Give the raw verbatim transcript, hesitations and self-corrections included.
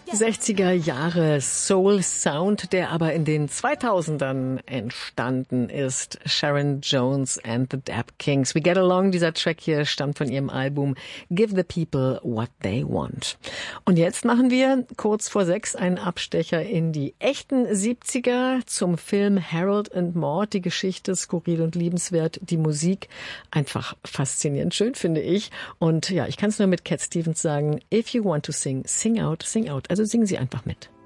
sechziger Jahre Soul Sound, der aber in den zweitausendern entstanden ist. Sharon Jones and the Dap Kings. We Get Along, dieser Track hier stammt von ihrem Album Give the People What They Want. Und jetzt machen wir kurz vor sechs einen Abstecher in die echten siebziger zum Film Harold and Maude. Die Geschichte skurril und liebenswert, die Musik einfach faszinierend schön, finde ich. Und ja, ich kann es nur mit Cat Stevens sagen, if you want to sing, sing out, sing out. Also singen Sie einfach mit.